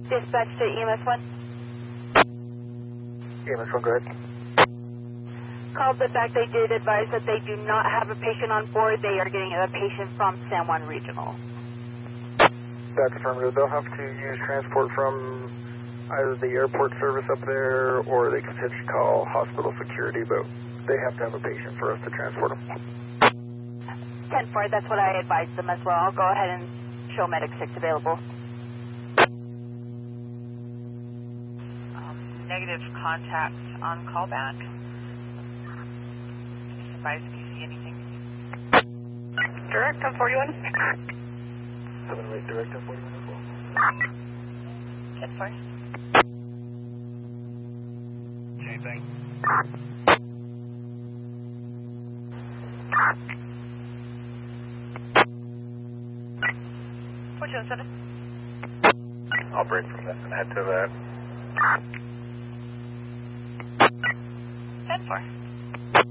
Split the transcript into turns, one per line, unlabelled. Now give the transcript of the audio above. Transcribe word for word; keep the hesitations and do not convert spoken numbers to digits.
Dispatch to E M S one.
E M S one, go ahead.
Called the back. They did advise that they do not have a patient on board. They are getting a patient from San Juan Regional.
That's affirmative. They'll have to use transport from either the airport service up there or they can potentially call hospital security, but they have to have a patient for us to transport them.
ten four, that's what I advised them as well. I'll go ahead and show Medic six available.
Um, negative contact on callback. Just advise if you see anything.
Direct ten forty-one.
seven oh eight direct ten forty-one as well.
ten four.
Same thing.
Fortune seven.
I'll break from this and head to that.
ten four.